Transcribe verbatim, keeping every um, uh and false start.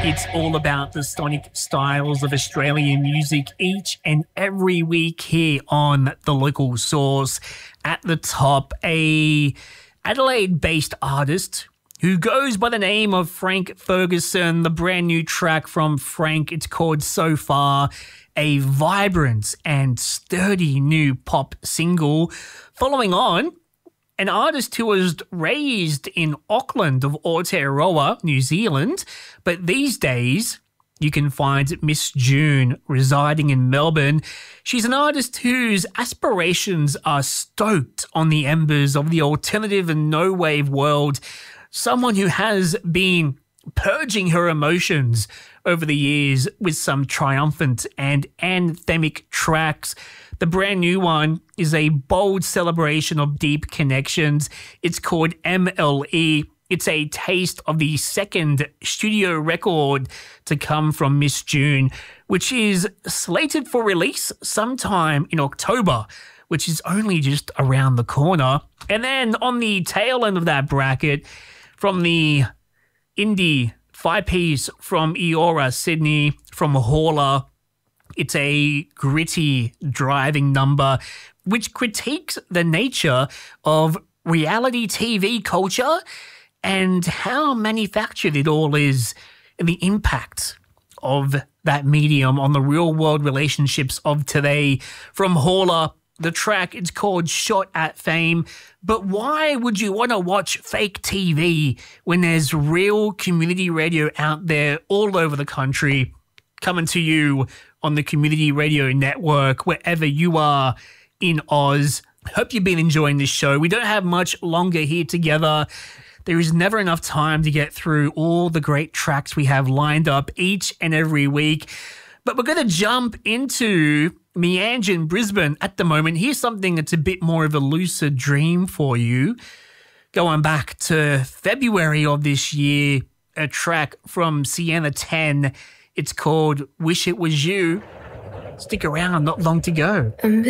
It's all about the sonic styles of Australian music each and every week here on The Local Source. At the top, a Adelaide-based artist who goes by the name of Frank Ferguson. The brand new track from Frank, it's called So Far, a vibrant and sturdy new pop single. Following on, an artist who was raised in Auckland of Aotearoa, New Zealand, but these days you can find Miss June residing in Melbourne. She's an artist whose aspirations are stoked on the embers of the alternative and no-wave world, someone who has been purging her emotions over the years with some triumphant and anthemic tracks. The brand new one is a bold celebration of deep connections. It's called M L E. It's a taste of the second studio record to come from Miss June, which is slated for release sometime in October, which is only just around the corner. And then on the tail end of that bracket, from the indie five-piece from Eora, Sydney, from Hauler, it's a gritty, driving number which critiques the nature of reality T V culture and how manufactured it all is, and the impact of that medium on the real-world relationships of today. From Hauler, the track, it's called Shot at Fame. But why would you want to watch fake T V when there's real community radio out there all over the country coming to you on the Community Radio Network, wherever you are in Oz? Hope you've been enjoying this show. We don't have much longer here together. There is never enough time to get through all the great tracks we have lined up each and every week. But we're going to jump into Meanjin in Brisbane at the moment. Here's something that's a bit more of a lucid dream for you. Going back to February of this year, a track from Sienna ten. It's called Wish It Was You. Stick around, not long to go.